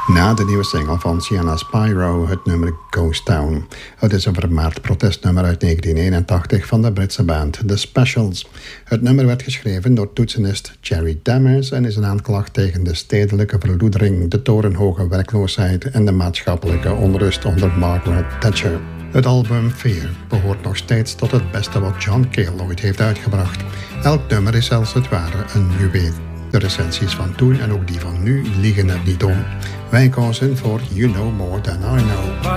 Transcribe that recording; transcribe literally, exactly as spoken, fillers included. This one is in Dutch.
Na de nieuwe single van Sienna Spyro, het nummer Ghost Town. Het is een vermaard protestnummer uit negentien eenentachtig van de Britse band The Specials. Het nummer werd geschreven door toetsenist Jerry Dammers en is een aanklacht tegen de stedelijke verloedering, de torenhoge werkloosheid en de maatschappelijke onrust onder Margaret Thatcher. Het album Fear behoort nog steeds tot het beste wat John Cale ooit heeft uitgebracht. Elk nummer is als het ware een juweel. De recensies van toen en ook die van nu liegen er niet om. Wij kozen voor You Know More Than I Know.